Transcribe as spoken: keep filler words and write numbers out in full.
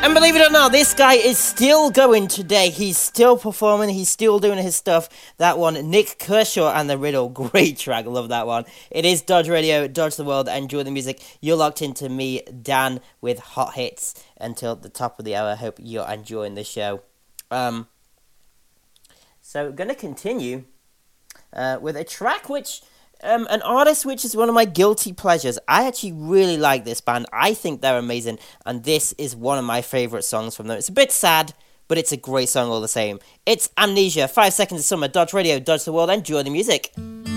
And believe it or not, this guy is still going today. He's still performing. He's still doing his stuff. That one, Nick Kershaw and the Riddle. Great track. Love that one. It is Dodge Radio, Dodge the World. Enjoy the music. You're locked into me, Dan, with Hot Hits until the top of the hour. Hope you're enjoying the show. Um, so, going to continue uh, with a track which... Um, an artist which is one of my guilty pleasures. I actually really like this band. I think they're amazing, and this is one of my favourite songs from them. It's a bit sad, but it's a great song all the same. It's Amnesia, Five Seconds of Summer, Dodge Radio, Dodge the World. Enjoy the music.